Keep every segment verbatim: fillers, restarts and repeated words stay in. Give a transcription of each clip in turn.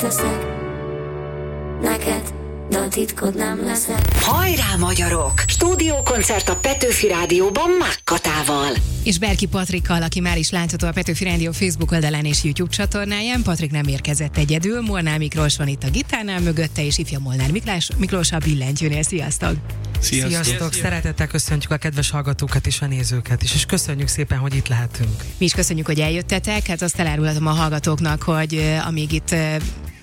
teszek neked, de a titkod nem leszek. Hajrá magyarok! Stúdiókoncert a Petőfi Rádióban Mákkatával. És Berki Patrikkal, aki már is látható a Petőfi Rádió Facebook oldalán és YouTube csatornáján. Patrik nem érkezett egyedül, Molnár Miklós van itt a gitárnál mögötte, és ifja Molnár Miklós, Miklós a billentyűnél. Sziasztok! Sziasztok! Sziasztok. Szeretettel köszöntjük a kedves hallgatókat és a nézőket is, és köszönjük szépen, hogy itt lehetünk. Mi is köszönjük, hogy eljöttetek. Hát azt elárulhatom a hallgatóknak, hogy uh, amíg itt uh,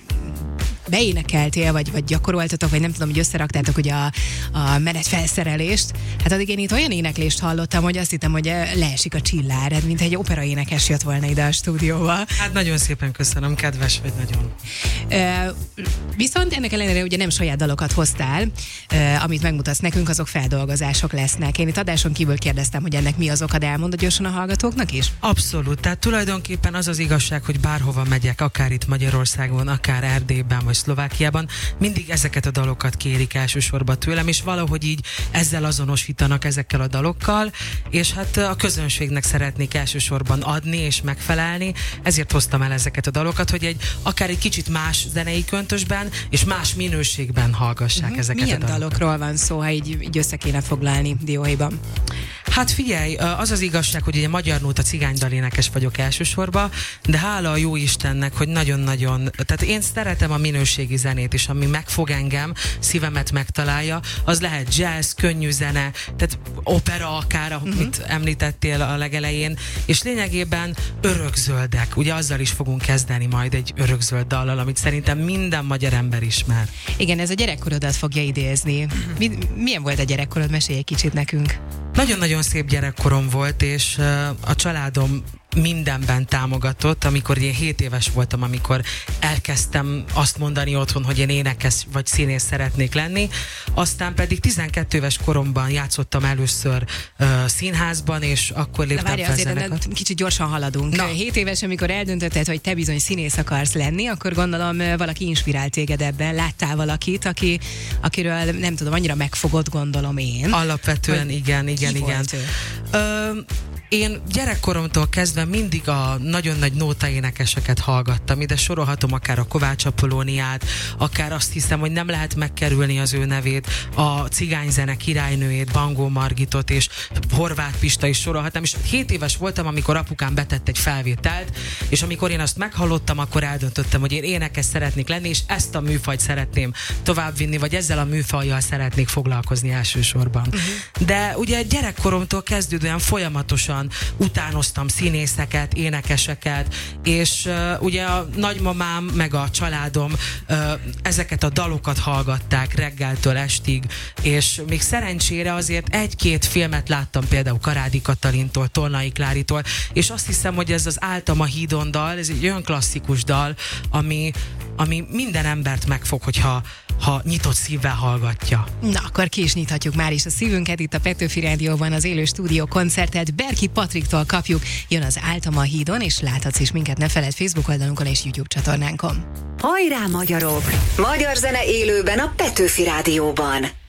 beénekeltél, vagy, vagy gyakoroltatok, vagy nem tudom, hogy összeraktátok ugye a, a menetfelszerelést. Hát addig én itt olyan éneklést hallottam, hogy azt hittem, hogy leesik a csillár, hát mint egy operaénekes jött volna ide a stúdióba. Hát nagyon szépen köszönöm, kedves vagy nagyon. Uh, viszont ennek ellenére ugye nem saját dalokat hoztál, uh, amit megmutatsz nekünk, azok feldolgozások lesznek. Én itt adáson kívül kérdeztem, hogy ennek mi az oka, de elmondod gyorsan a hallgatóknak is? Abszolút, tehát tulajdonképpen az az igazság, hogy bárhova megyek, akár itt Magyarországon, akár Erdélyben, vagy Szlovákiában, mindig ezeket a dalokat kérik elsősorban tőlem, és valahogy így ezzel azonosítanak ezekkel a dalokkal, és hát a közönségnek szeretnék elsősorban adni és megfelelni, ezért hoztam el ezeket a dalokat, hogy egy akár egy kicsit más zenei köntösben és más minőségben hallgassák uh-huh. ezeket Milyen a dalokat. dalokról van szó, ha így, így össze kéne foglalni dióhéjban? Hát figyelj, az az igazság, hogy egy magyar nóta cigánydalénekes vagyok elsősorban, de hála a jó Istennek, hogy nagyon-nagyon, tehát én szeretem a minőségi zenét is, ami megfog engem, szívemet megtalálja, az lehet jazz, könnyű zene, tehát opera akár, amit uh-huh. említettél a legelején, és lényegében örökzöldek, ugye azzal is fogunk kezdeni majd egy örökzöld dallal, amit szerintem minden magyar ember ismer. Igen, ez a gyerekkorodat fogja idézni. Mi, milyen volt a gyerekkorod? Mesélj egy kicsit nekünk. Nagyon-nagyon szép gyerekkorom volt, és uh, a családom mindenben támogatott, amikor én hét éves voltam, amikor elkezdtem azt mondani otthon, hogy én énekes vagy színész szeretnék lenni, aztán pedig tizenkét éves koromban játszottam először uh, színházban, és akkor léptem fel zenekart. Kicsit gyorsan haladunk. Na. hét éves, amikor eldöntötted, hogy te bizony színész akarsz lenni, akkor gondolom valaki inspirált téged ebben, láttál valakit, aki, akiről nem tudom, annyira megfogott, gondolom én. Alapvetően hogy igen, igen, igen. Ö, Én gyerekkoromtól kezdve mindig a nagyon nagy nótaénekeseket hallgattam. Ide sorolhatom akár a Kovács Apollóniát, akár azt hiszem, hogy nem lehet megkerülni az ő nevét, a cigányzene királynőjét, Bangó Margitot és Horváth Pista is sorolhatnám. És hét éves voltam, amikor apukám betett egy felvételt, és amikor én azt meghallottam, akkor eldöntöttem, hogy én énekes szeretnék lenni, és ezt a műfajt szeretném továbbvinni, vagy ezzel a műfajjal szeretnék foglalkozni elsősorban. Uh-huh. De ugye gyerekkoromtól kezdődően folyamatosan utánoztam színészeket, énekeseket, és uh, ugye a nagymamám meg a családom uh, ezeket a dalokat hallgatták reggeltől estig, és még szerencsére azért egy-két filmet láttam, például Karádi Katalintól, Tolnai Kláritól, és azt hiszem, hogy ez az Álltam a hídon dal, ez egy olyan klasszikus dal, ami, ami minden embert megfog, hogyha ha nyitott szívvel hallgatja. Na, akkor ki is nyithatjuk már is a szívünket itt a Petőfi Rádióban, az élő stúdió koncertet Berki Patriktól kapjuk. Jön az Álltam a hídon, és láthatsz is minket, ne feledd, Facebook oldalunkon és YouTube csatornánkon. Hajrá magyarok! Magyar zene élőben a Petőfi Rádióban.